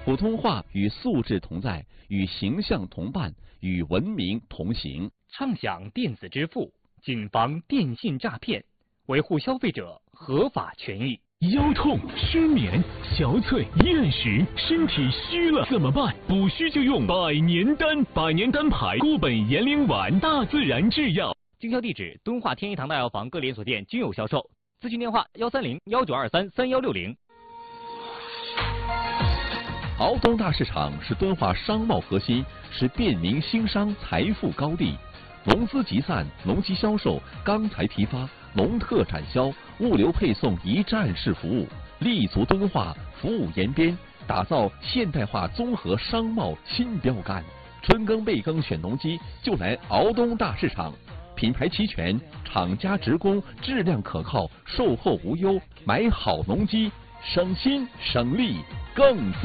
普通话与素质同在，与形象同伴，与文明同行。 畅享电子支付，谨防电信诈骗，维护消费者合法权益。 腰痛、失眠、憔悴、厌食，身体虚了怎么办？补虚就用百年丹，百年丹牌固本延龄丸，大自然制药。 经销地址：敦化天一堂大药房各连锁店均有销售。咨询电话：130-1923-3160。 敖东大市场是敦化商贸核心，是便民兴商财富高地。农资集散、农机销售、钢材批发、农特产销、物流配送一站式服务，立足敦化，服务延边，打造现代化综合商贸新标杆。春耕备耕选农机，就来敖东大市场。品牌齐全，厂家直供，质量可靠，售后无忧，买好农机，省心省力更送。